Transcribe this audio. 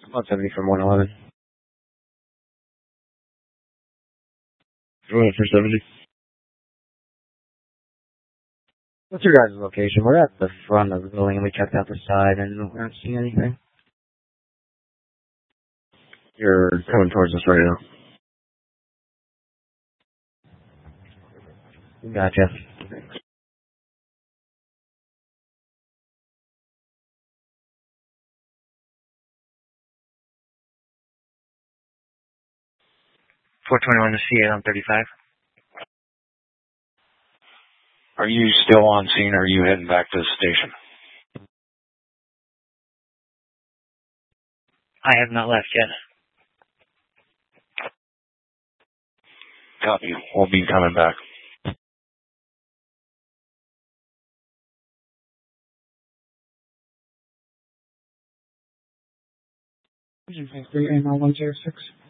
About 70 from 111. Going for 70. What's your guys' location? We're at the front of the building and we checked out the side and we aren't seeing anything. You're coming towards us right now. Gotcha. 421 to C8 on 35. Are you still on scene or are you heading back to the station? I have not left yet. Copy. We'll be coming back. Three 106.